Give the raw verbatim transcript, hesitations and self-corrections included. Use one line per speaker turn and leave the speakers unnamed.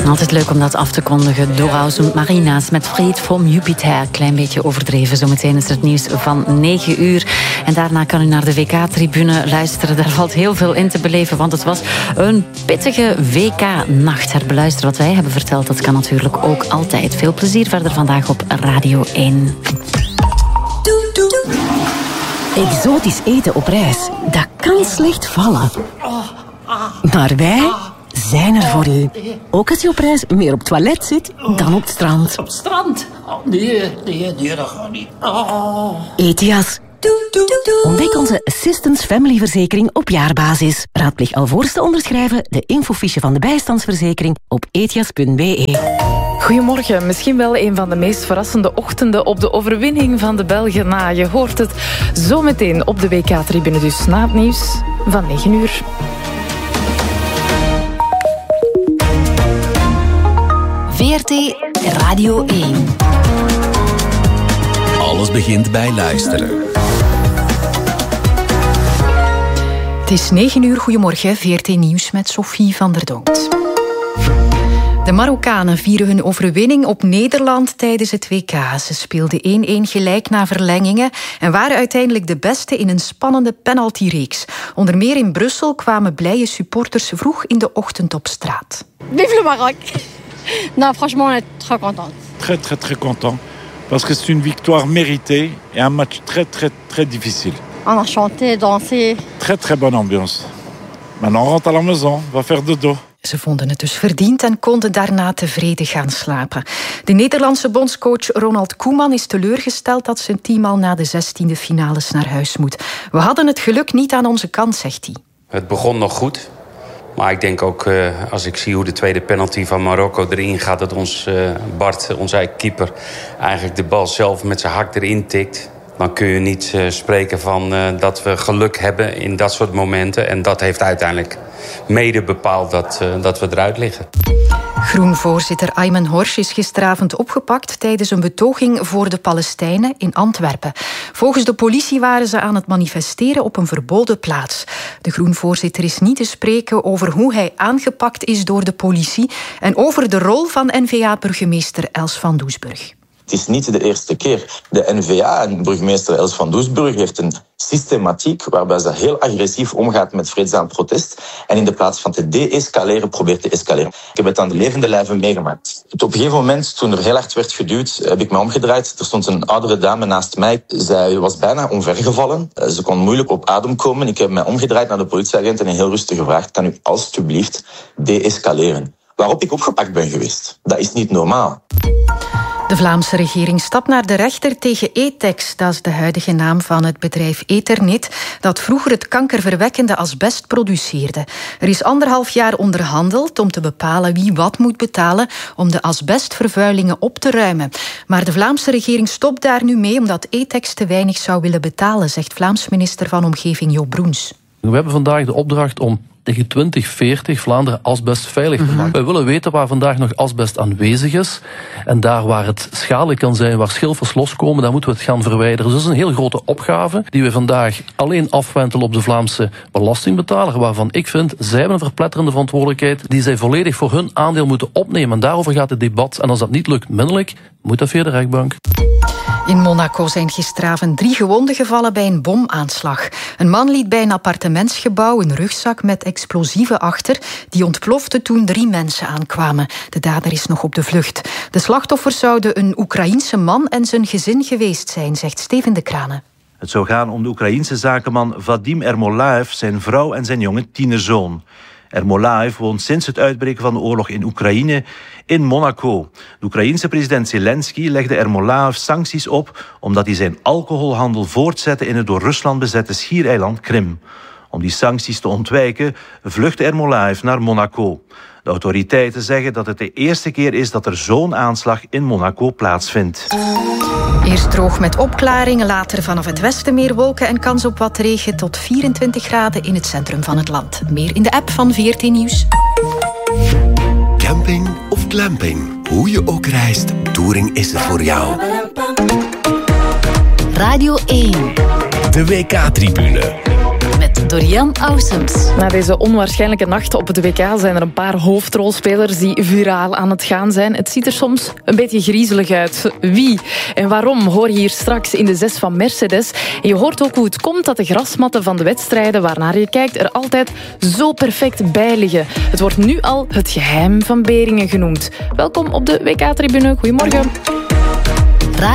Altijd leuk om dat af te kondigen. Doraus und Marina's met Fried vom Jupiter. Klein beetje overdreven. Zometeen is er het nieuws van negen uur. En daarna kan u naar de W K-tribune luisteren. Daar valt heel veel in te beleven, want het was een pittige W K-nacht. Herbeluisteren wat wij hebben verteld, dat kan natuurlijk ook altijd. Veel plezier verder vandaag op Radio één.
Exotisch eten op reis, dat kan slecht vallen. Maar wij zijn er voor u. Ook als je op reis meer op het toilet zit dan op het strand.
Op het strand? Oh, nee, nee, nee, dat gaat niet. Oh.
Etias. Ontdek onze Assistance Family verzekering op jaarbasis. Raadpleeg alvorens te onderschrijven de infofiche van de bijstandsverzekering op etias punt b e.
Goedemorgen, misschien wel een van de meest verrassende ochtenden op de overwinning van de Belgen na. Je hoort het zometeen op de W K-tribune, dus na het nieuws van negen uur.
V R T Radio één.
Alles begint bij luisteren.
Het is negen uur, goedemorgen, V R T Nieuws met Sophie van der Donkt. De Marokkanen vieren hun overwinning op Nederland tijdens het W K. Ze speelden één-één gelijk na verlengingen en waren uiteindelijk de beste in een spannende penaltyreeks. Onder meer in Brussel kwamen blije supporters vroeg in de ochtend op straat.
Vive le Maroc! Non, franchement, on est très contents.
Très, très, très content. Parce que c'est une victoire méritée et un match très, très, très difficile.
On a chanté, dansé.
Très, très bonne ambiance. Maintenant, on rentre à la maison, on va faire dodo.
Ze vonden het dus verdiend en konden daarna tevreden gaan slapen. De Nederlandse bondscoach Ronald Koeman is teleurgesteld dat zijn team al na de zestiende finales naar huis moet. We hadden het geluk niet aan onze kant, zegt hij.
Het begon nog goed. Maar ik denk ook, uh, als ik zie hoe de tweede penalty van Marokko erin gaat, dat ons uh, Bart, onze eigen keeper, eigenlijk de bal zelf met zijn hak erin tikt. Dan kun je niet uh, spreken van uh, dat we geluk hebben in dat soort momenten. En dat heeft uiteindelijk mede bepaald dat, uh, dat we eruit liggen.
Groen-voorzitter Ayman Horsch is gisteravond opgepakt tijdens een betoging voor de Palestijnen in Antwerpen. Volgens de politie waren ze aan het manifesteren op een verboden plaats. De Groen-voorzitter is niet te spreken over hoe hij aangepakt is door de politie en over de rol van N V A-burgemeester Els van Doesburg.
Het is niet de eerste keer. De N V A en burgemeester Els van Doesburg heeft een systematiek waarbij ze heel agressief omgaat met vreedzaam protest en in de plaats van te de-escaleren probeert te escaleren. Ik heb het aan de levende lijve meegemaakt. Op een gegeven moment, toen er heel hard werd geduwd, heb ik me omgedraaid. Er stond een oudere dame naast mij. Zij was bijna omvergevallen. Ze kon moeilijk op adem komen. Ik heb me omgedraaid naar de politieagent en heel rustig gevraagd: kan u alstublieft de-escaleren? Waarop ik opgepakt ben geweest. Dat is niet normaal.
De Vlaamse regering stapt naar de rechter tegen Etex. Dat is de huidige naam van het bedrijf Eternit, dat vroeger het kankerverwekkende asbest produceerde. Er is anderhalf jaar onderhandeld om te bepalen wie wat moet betalen om de asbestvervuilingen op te ruimen. Maar de Vlaamse regering stopt daar nu mee omdat Etex te weinig zou willen betalen, zegt Vlaams minister van Omgeving Jo Broens.
We hebben vandaag de opdracht om tegen twintig veertig Vlaanderen asbestveilig te maken. Mm-hmm. Wij willen weten waar vandaag nog asbest aanwezig is. En daar waar het schadelijk kan zijn, waar schilfers loskomen, daar moeten we het gaan verwijderen. Dus dat is een heel grote opgave die we vandaag alleen afwentelen op de Vlaamse belastingbetaler, waarvan ik vind, zij hebben een verpletterende verantwoordelijkheid die zij volledig voor hun aandeel moeten opnemen. En daarover gaat het debat. En als dat niet lukt middelijk, moet dat via de rechtbank.
In Monaco zijn gisteravond drie gewonden gevallen bij een bomaanslag. Een man liet bij een appartementsgebouw een rugzak met explosieven achter. Die ontplofte toen drie mensen aankwamen. De dader is nog op de vlucht. De slachtoffers zouden een Oekraïense man en zijn gezin geweest zijn, zegt Steven de Kranen.
Het zou gaan om de Oekraïense zakenman Vadim Ermolaev, zijn vrouw en zijn jonge tienerzoon. Ermolaev woont sinds het uitbreken van de oorlog in Oekraïne in Monaco. De Oekraïense president Zelensky legde Ermolaev sancties op omdat hij zijn alcoholhandel voortzette in het door Rusland bezette schiereiland Krim. Om die sancties te ontwijken vluchtte Ermolaev naar Monaco. De autoriteiten zeggen dat het de eerste keer is dat er zo'n aanslag in Monaco plaatsvindt.
Eerst droog met opklaringen, later vanaf het westen meer wolken en kans op wat regen tot vierentwintig graden in het centrum van het land. Meer in de app van V R T Nieuws.
Camping of glamping, hoe je ook reist, Touring is er voor jou.
Radio één.
De W K-tribune.
Met
door Jan Ausums.
Na deze onwaarschijnlijke nacht op het W K zijn er een paar hoofdrolspelers die viraal aan het gaan zijn. Het ziet er soms een beetje griezelig uit. Wie en waarom hoor je hier straks in de zes van Mercedes. En je hoort ook hoe het komt dat de grasmatten van de wedstrijden waarnaar je kijkt er altijd zo perfect bij liggen. Het wordt nu al het geheim van Beringen genoemd. Welkom op de W K-tribune. Goedemorgen.